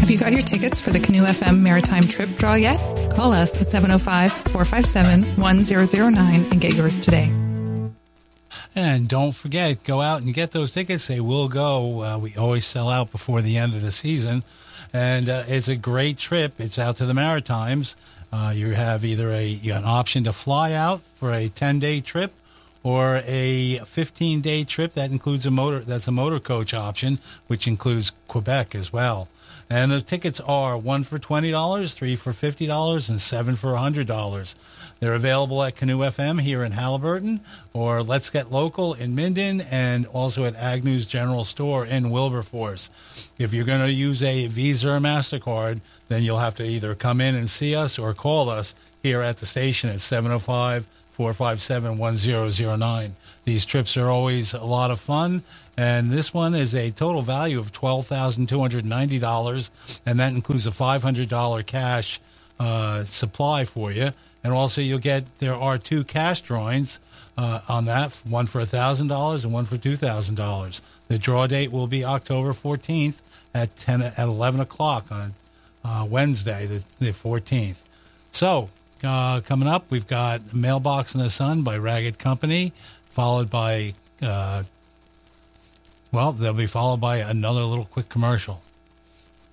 Have you got your tickets for the Canoe FM Maritime Trip Draw yet? Call us at 705-457-1009 and get yours today. And don't forget, go out and get those tickets. They will go. We always sell out before the end of the season. And it's a great trip. It's out to the Maritimes. You have either an option to fly out for a 10-day trip or a 15-day trip that includes that's a motor coach option, which includes Quebec as well. And the tickets are 1 for $20, 3 for $50, and 7 for $100. They're available at Canoe FM here in Halliburton, or Let's Get Local in Minden, and also at Agnew's General Store in Wilberforce. If you're going to use a Visa or MasterCard, then you'll have to either come in and see us or call us here at the station at 705-457-1009. These trips are always a lot of fun, and this one is a total value of $12,290, and that includes a $500 cash supply for you. And also there are 2 cash drawings on that, one for $1,000 and one for $2,000. The draw date will be October 14th at 11 o'clock on Wednesday, the 14th. So, coming up, we've got Mailbox in the Sun by Ragged Company, followed by, they'll be followed by another little quick commercial.